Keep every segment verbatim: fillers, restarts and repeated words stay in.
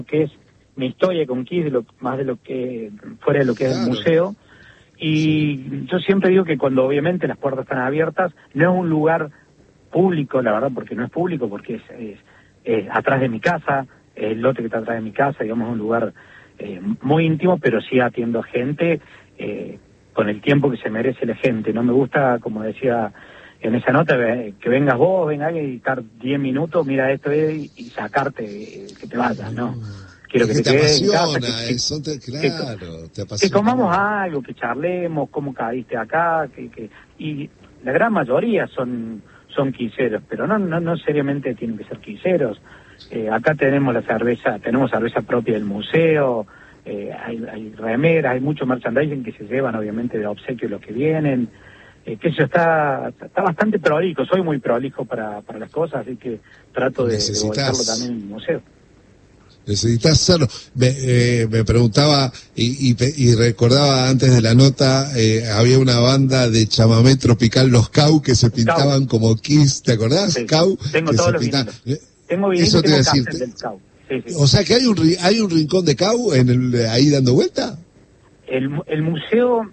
que es mi historia con Kiss, de lo, más de lo que, fuera de lo que claro. es el museo. Y sí. yo siempre digo que cuando obviamente las puertas están abiertas, no es un lugar público, la verdad, porque no es público, porque es, es, es atrás de mi casa, el lote que está atrás de mi casa, digamos, es un lugar eh, muy íntimo, pero sí atiendo a gente eh, con el tiempo que se merece la gente. No me gusta, como decía en esa nota, que vengas vos, venga y estar diez minutos, mira esto y, y sacarte, que te vayas, ¿no? Quiero que, que te, te quedes en casa, que, eso te, claro, que, te apasiona. Que comamos algo, que charlemos, cómo caíste acá, que, que y la gran mayoría son son quiseros, pero no no no seriamente tienen que ser quiseros. Eh, acá tenemos la cerveza, tenemos cerveza propia del museo, eh, hay, hay remeras, hay mucho merchandising que se llevan obviamente de obsequio los que vienen. Eh, que eso está está bastante prolijo, soy muy prolijo para, para las cosas, así que trato de, de volcarlo también en el museo. Necesitas hacerlo. Me, eh, me preguntaba y, y, y recordaba antes de la nota, eh, había una banda de chamamé tropical, los Cau, que se pintaban Cau. como Kiss, ¿te acordás? Sí, Cau. Tengo que todos se los pintaban. vinilos. Tengo vinilos, Eso te tengo iba a decir. del Cau. Sí, sí. O sea que hay un hay un rincón de Cau en el, ahí dando vuelta. El, el museo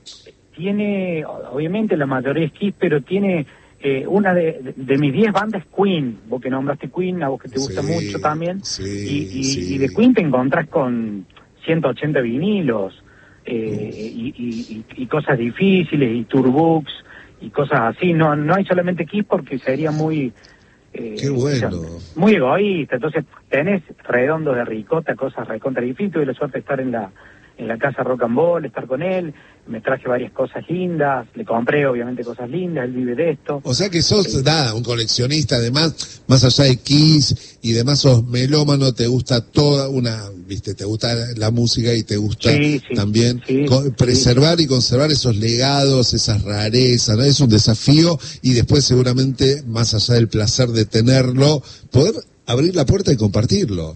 tiene, obviamente la mayoría es Kiss, pero tiene eh, una de, de, de mis diez bandas Queen, vos que nombraste Queen, a vos que te gusta sí, mucho también, sí, y, y, sí. y de Queen te encontrás con ciento ochenta vinilos, eh, y, y, y, y cosas difíciles, y tourbooks, y cosas así. No no hay solamente Kiss porque sería muy... Eh, Qué bueno. O sea, muy egoísta. Entonces tenés redondos de ricota, cosas recontra difíciles. Tuve la suerte de estar en la en la casa Rock and Roll, estar con él, me traje varias cosas lindas, le compré obviamente cosas lindas, él vive de esto. O sea que sos, eh, nada, un coleccionista, además, más allá de Kiss y demás, sos melómano, te gusta toda una, viste, te gusta la música y te gusta sí, sí, también sí, co- preservar sí. y conservar esos legados, esas rarezas, ¿no? Es un desafío y después seguramente, más allá del placer de tenerlo, poder abrir la puerta y compartirlo.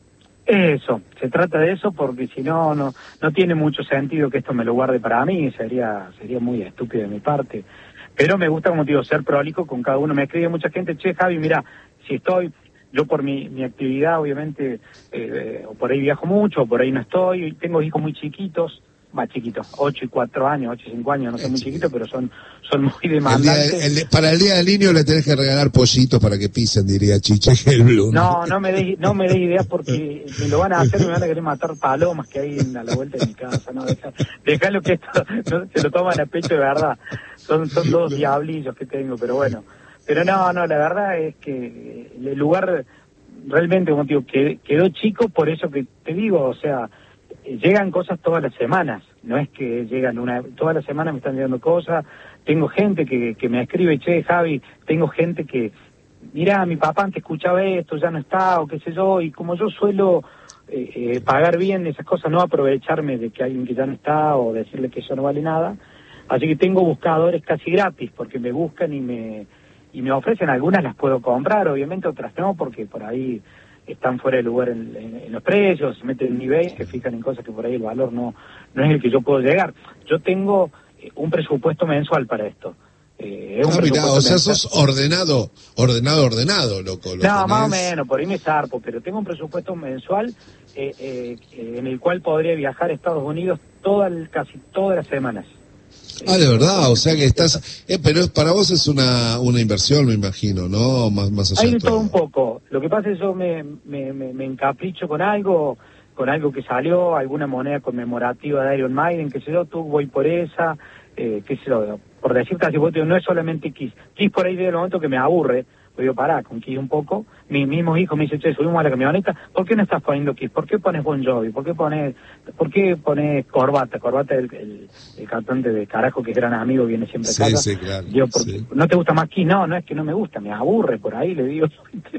Eso, se trata de eso porque si no, no no tiene mucho sentido que esto me lo guarde para mí, sería sería muy estúpido de mi parte. Pero me gusta, como te digo, ser prolijo con cada uno. Me escribe mucha gente, che, Javi, mira, si estoy, yo por mi, mi actividad, obviamente, eh, o por ahí viajo mucho, o por ahí no estoy, tengo hijos muy chiquitos, más chiquitos, ocho y cuatro años, ocho y cinco años, no son muy chiquitos, pero son son muy demandantes. El día, el, para el día del niño le tenés que regalar pollitos para que pisen, diría Chiche Helblum. No, no me des no me des ideas porque me lo van a hacer, me van a querer matar palomas que hay en, a la vuelta de mi casa. No, deja, dejalo que esto no, se lo toman a pecho de verdad. Son son dos diablillos que tengo, pero bueno. Pero no, no, la verdad es que el lugar realmente, como te digo, que, quedó chico, por eso que te digo, o sea, llegan cosas todas las semanas, no es que llegan una, todas las semanas me están llegando cosas, tengo gente que, que me escribe, che, Javi, tengo gente que, mirá, mi papá antes escuchaba esto, ya no está, o qué sé yo, y como yo suelo eh, eh, pagar bien esas cosas, no aprovecharme de que alguien que ya no está, o decirle que eso no vale nada, así que tengo buscadores casi gratis, porque me buscan y me, y me ofrecen, algunas las puedo comprar, obviamente, otras no, porque por ahí están fuera de lugar en, en, en los precios, se meten en eBay, se fijan en cosas que por ahí el valor no no es el que yo puedo llegar. Yo tengo eh, un presupuesto mensual para esto. Eh, es un ah, mirá, o sea, mensual. sos ordenado, ordenado, ordenado, loco. Lo no, tenés... más o menos, por ahí me zarpo, pero tengo un presupuesto mensual eh, eh, en el cual podría viajar a Estados Unidos toda el, casi todas las semanas. Ah, de verdad, o sea que estás, eh, pero para vos es una una inversión, me imagino, ¿no? Más más allá Hay de de todo. todo un poco. Lo que pasa es que yo me, me, me, me encapricho con algo, con algo que salió, alguna moneda conmemorativa de Iron Maiden, qué sé yo, tú voy por esa, eh, qué sé yo, por decir casi, no es solamente Kiss. Kiss por ahí llega el momento que me aburre, pues yo pará, con Kiss un poco. Mis mismos hijos me dicen, che, subimos a la camioneta, ¿por qué no estás poniendo Kiss? ¿Por qué pones Bon Jovi? ¿Por qué pones, por qué pones Corbata? Corbata es el, el, el cantante de carajo que es gran amigo, viene siempre a sí, casa. Sí, claro. Digo, porque Sí. ¿no te gusta más Kiss? No, no es que no me gusta, me aburre por ahí, le digo.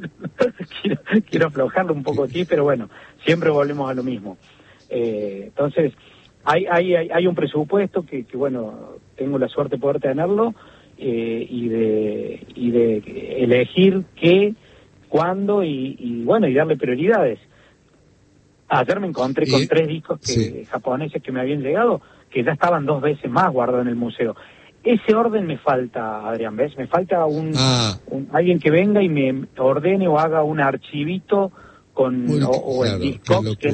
quiero, quiero aflojarlo un poco aquí, pero bueno, siempre volvemos a lo mismo. Eh, entonces, hay, hay, hay, hay un presupuesto que, que, bueno, tengo la suerte de poder tenerlo, eh, y de y de elegir qué, cuándo y, y bueno, y darle prioridades. Ayer me encontré con y, tres discos que, sí. japoneses que me habían llegado, que ya estaban dos veces más guardados en el museo. Ese orden me falta, Adrián, ¿ves? Me falta un, ah. un alguien que venga y me ordene o haga un archivito con Muy- o, o claro, el qué Discogs, locura. que